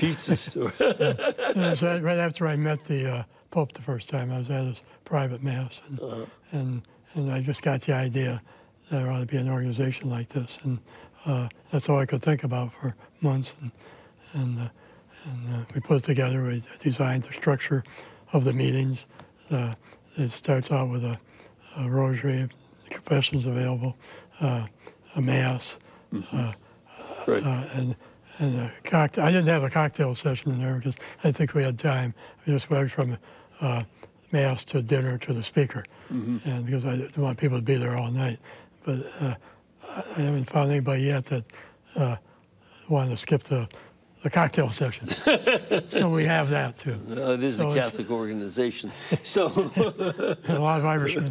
pizza store. It was right after I met the Pope the first time. I was at his private mass, and I just got the idea that there ought to be an organization like this, and that's all I could think about for months. And we put it together. We designed the structure of the meetings. It starts out with a rosary, confessions available, a mass, Right. and a cocktail. I didn't have a cocktail session in there because I didn't think we had time. We just went from mass to dinner to the speaker, and because I didn't want people to be there all night. But I haven't found anybody yet that wanted to skip the cocktail session. So we have that too. It is a Catholic organization. So a lot of Irishmen.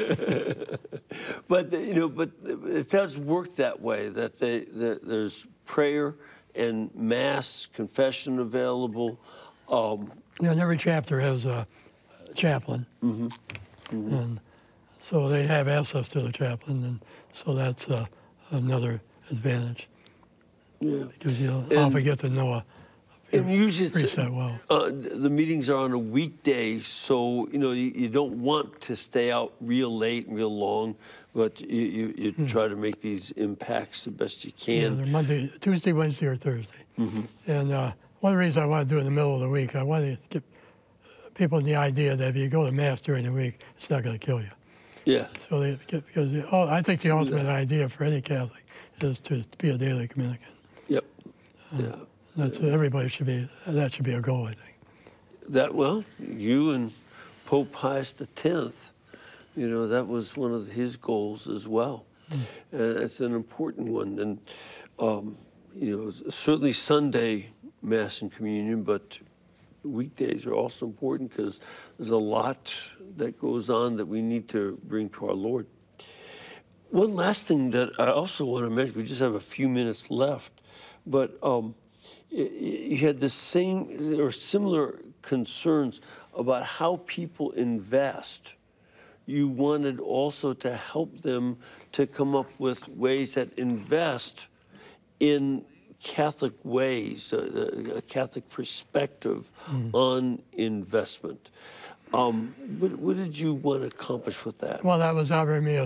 But but it does work that way. That there's prayer and mass confession available. Yeah, and every chapter has a chaplain, and so they have access to the chaplain, and so that's another advantage. Yeah, because you often get to know and usually preset well. The meetings are on a weekday, so you don't want to stay out real late and real long, but you try to make these impacts the best you can. Yeah, they're Monday, Tuesday, Wednesday, or Thursday. And one of the reasons I want to do it in the middle of the week, I want to get people the idea that if you go to mass during the week, it's not going to kill you. Yeah. So they get, because I think the ultimate idea for any Catholic is to be a daily communicant. Yep. Yeah. That's everybody should be. That should be a goal, I think. Well, you and Pope Pius X, that was one of his goals as well, and it's an important one. And certainly Sunday Mass and Communion, but weekdays are also important because there's a lot that goes on that we need to bring to our Lord. One last thing that I also want to mention, we just have a few minutes left, but you had the same or similar concerns about how people invest. You wanted also to help them to come up with ways that invest in Catholic ways, a Catholic perspective on investment. What did you want to accomplish with that? Well, that was Ave Maria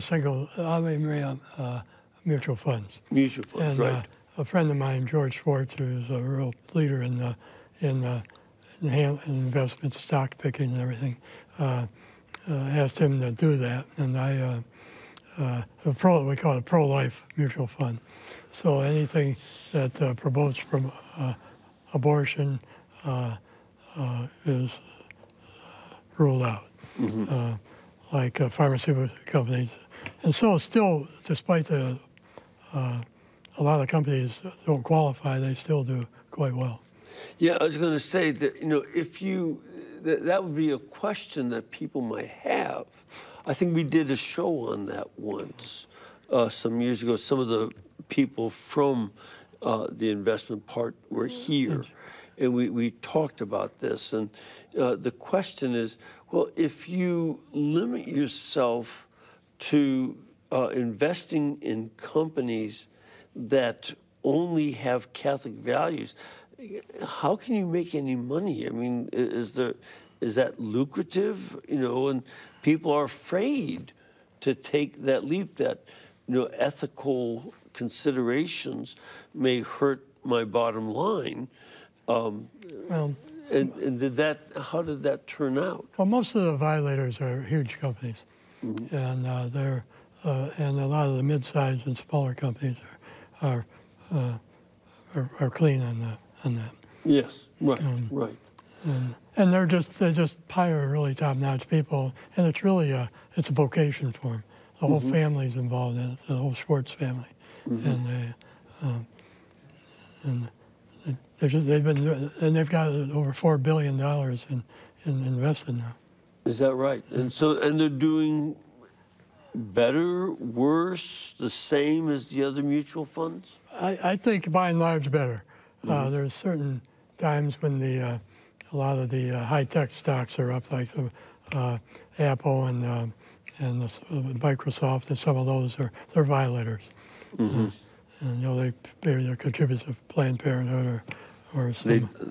mutual funds. Mutual funds, and, right. A friend of mine, George Schwartz, who's a real leader in investment, stock picking and everything, asked him to do that. And we call it a pro-life mutual fund. So anything that promotes from abortion is ruled out, like pharmaceutical companies. And so still, despite a lot of companies don't qualify, they still do quite well. Yeah, I was going to say that, if that would be a question that people might have. I think we did a show on that once, some years ago. Some of the people from the investment part were here, and we talked about this. And the question is, well, if you limit yourself to investing in companies that only have Catholic values, how can you make any money? I mean, is that lucrative? And people are afraid to take that leap, that ethical considerations may hurt my bottom line. Well, and how did that turn out? Well, most of the violators are huge companies, and and a lot of the mid-sized and smaller companies are clean on that. Yes, right, right. And they just hire really top-notch people, and it's really it's a vocation for them. The whole family's involved in it, the whole Schwartz family, and they've got over $4 billion in invested now. Is that right? And they're doing better, worse, the same as the other mutual funds? I think by and large better. There's certain times when a lot of the high-tech stocks are up, like Apple and Microsoft, and some of those they're violators. And they contribute to Planned Parenthood or some